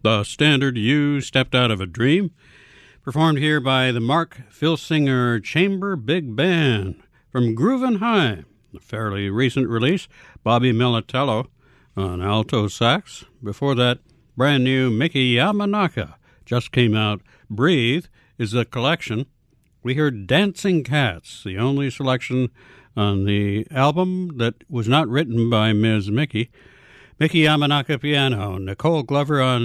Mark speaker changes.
Speaker 1: The standard You Stepped Out of a Dream, performed here by the Mark Filsinger Chamber Big Band from Groovin' High, a fairly recent release. Bobby Militello on alto sax. Before that, brand new Miki Yamanaka just came out. Breathe is the collection. We heard Dancing Cats, the only selection on the album that was not written by Ms. Miki. Miki Yamanaka piano, Nicole Glover on